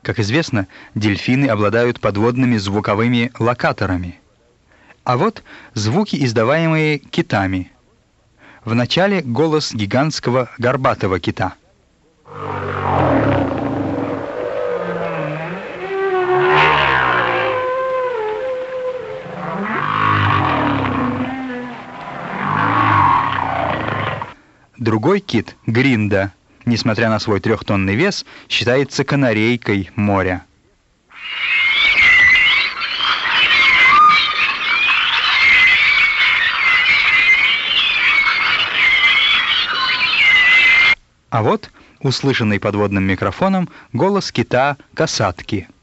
Как известно, дельфины обладают подводными звуковыми локаторами. А вот звуки, издаваемые китами. Вначале голос гигантского горбатого кита. Другой кит, гринда, несмотря на свой 3-тонный вес, считается канарейкой моря. А вот, услышанный подводным микрофоном, голос кита касатки.